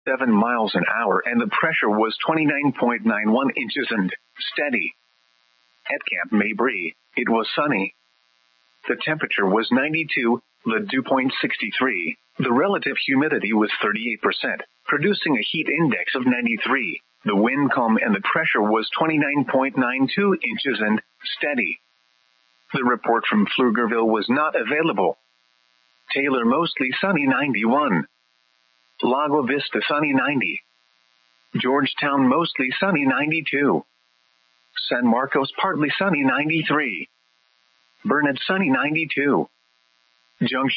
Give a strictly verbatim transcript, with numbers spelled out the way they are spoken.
seven miles an hour and the pressure was twenty-nine point nine one inches and steady. At Camp Mabry, it was sunny. The temperature was ninety-two, the dew point sixty-three. The relative humidity was thirty-eight percent, producing a heat index of ninety-three. The wind calm and the pressure was twenty-nine point nine two inches and steady. The report from Pflugerville was not available. Taylor mostly sunny ninety-one. Lago Vista sunny ninety. Georgetown mostly sunny ninety-two. San Marcos partly sunny ninety-three. Burnett sunny ninety-two. Junction